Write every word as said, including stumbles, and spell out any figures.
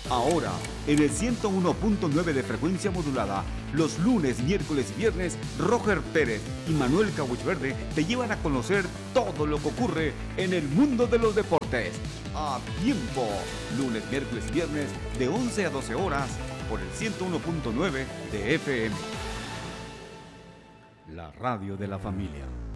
Ahora, en el ciento uno punto nueve de frecuencia modulada, los lunes, miércoles y viernes, Roger Pérez y Manuel Cabuchverde te llevan a conocer todo lo que ocurre en el mundo de los deportes. A tiempo, lunes, miércoles y viernes, de once a doce horas, por el ciento uno punto nueve de F M. La radio de la familia.